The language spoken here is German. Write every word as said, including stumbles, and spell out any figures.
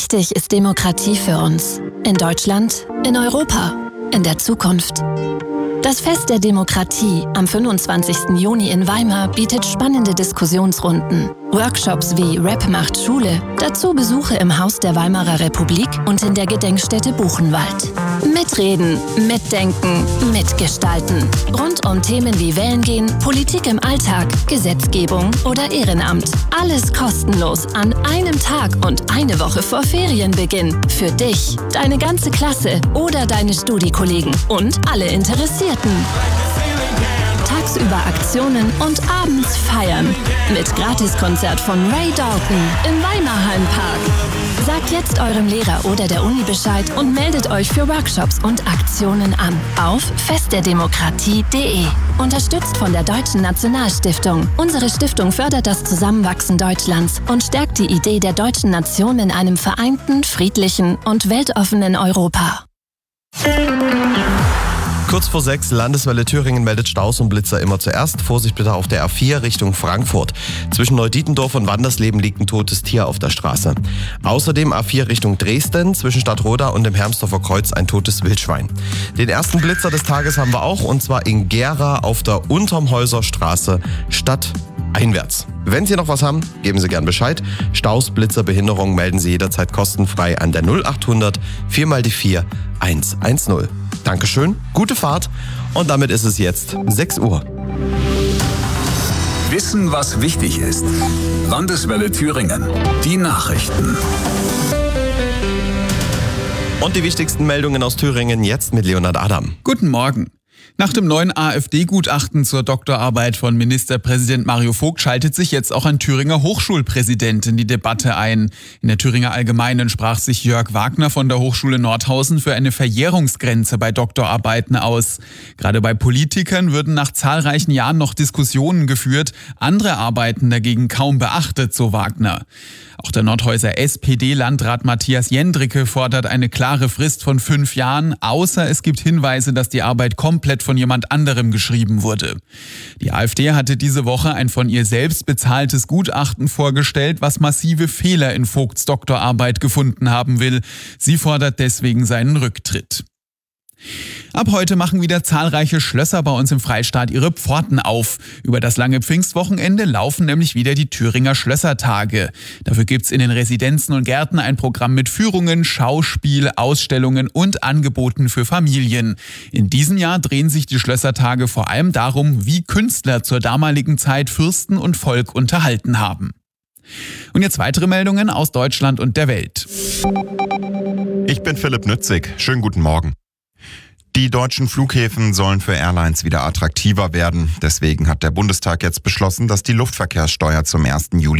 wichtig ist Demokratie für uns? In Deutschland, in Europa, in der Zukunft. Das Fest der Demokratie am fünfundzwanzigsten Juni in Weimar bietet spannende Diskussionsrunden, Workshops wie Rap macht Schule, dazu Besuche im Haus der Weimarer Republik und in der Gedenkstätte Buchenwald. Mitreden, mitdenken, mitgestalten. Rund um Themen wie Wählen gehen, Politik im Alltag, Gesetzgebung oder Ehrenamt. Alles kostenlos an einem Tag und eine Woche vor Ferienbeginn. Für dich, deine ganze Klasse oder deine Studiekollegen und alle Interessierten. Tagsüber Aktionen und abends feiern. Mit Gratiskonzert von Ray Dalton im Weimarhallenpark. Sagt jetzt eurem Lehrer oder der Uni Bescheid und meldet euch für Workshops und Aktionen an auf festderdemokratie punkt de. Unterstützt von der Deutschen Nationalstiftung. Unsere Stiftung fördert das Zusammenwachsen Deutschlands und stärkt die Idee der deutschen Nation in einem vereinten, friedlichen und weltoffenen Europa. Kurz vor sechs, Landeswelle Thüringen meldet Staus und Blitzer immer zuerst. Vorsicht bitte auf der A vier Richtung Frankfurt. Zwischen Neudietendorf und Wandersleben liegt ein totes Tier auf der Straße. Außerdem A vier Richtung Dresden, zwischen Stadtroda und dem Hermsdorfer Kreuz ein totes Wildschwein. Den ersten Blitzer des Tages haben wir auch, und zwar in Gera auf der Untermhäuser Straße stadteinwärts. Wenn Sie noch was haben, geben Sie gern Bescheid. Staus, Blitzer, Behinderung melden Sie jederzeit kostenfrei an der null achthundert vier mal die vier hundertzehn. Dankeschön, gute Fahrt, und damit ist es jetzt sechs Uhr. Wissen, was wichtig ist. Landeswelle Thüringen. Die Nachrichten. Und die wichtigsten Meldungen aus Thüringen jetzt mit Leonhard Adam. Guten Morgen. Nach dem neuen AfD-Gutachten zur Doktorarbeit von Ministerpräsident Mario Vogt schaltet sich jetzt auch ein Thüringer Hochschulpräsident in die Debatte ein. In der Thüringer Allgemeinen sprach sich Jörg Wagner von der Hochschule Nordhausen für eine Verjährungsgrenze bei Doktorarbeiten aus. Gerade bei Politikern würden nach zahlreichen Jahren noch Diskussionen geführt, andere Arbeiten dagegen kaum beachtet, so Wagner. Auch der Nordhäuser S P D-Landrat Matthias Jendricke fordert eine klare Frist von fünf Jahren, außer es gibt Hinweise, dass die Arbeit komplett von jemand anderem geschrieben wurde. Die AfD hatte diese Woche ein von ihr selbst bezahltes Gutachten vorgestellt, was massive Fehler in Vogts Doktorarbeit gefunden haben will. Sie fordert deswegen seinen Rücktritt. Ab heute machen wieder zahlreiche Schlösser bei uns im Freistaat ihre Pforten auf. Über das lange Pfingstwochenende laufen nämlich wieder die Thüringer Schlössertage. Dafür gibt's in den Residenzen und Gärten ein Programm mit Führungen, Schauspiel, Ausstellungen und Angeboten für Familien. In diesem Jahr drehen sich die Schlössertage vor allem darum, wie Künstler zur damaligen Zeit Fürsten und Volk unterhalten haben. Und jetzt weitere Meldungen aus Deutschland und der Welt. Ich bin Philipp Nützig. Schönen guten Morgen. Die deutschen Flughäfen sollen für Airlines wieder attraktiver werden. Deswegen hat der Bundestag jetzt beschlossen, dass die Luftverkehrssteuer zum ersten Juli